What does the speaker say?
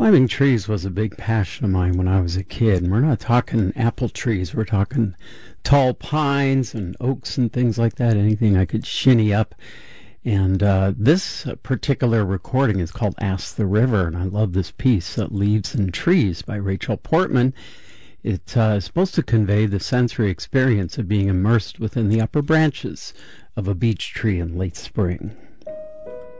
Climbing trees was a big passion of mine when I was a kid. And we're not talking apple trees. We're talking tall pines and oaks and things like that. Anything I could shinny up. And this particular recording is called Ask the River. And I love this piece, Leaves and Trees by Rachel Portman. It's supposed to convey the sensory experience of being immersed within the upper branches of a beech tree in late spring.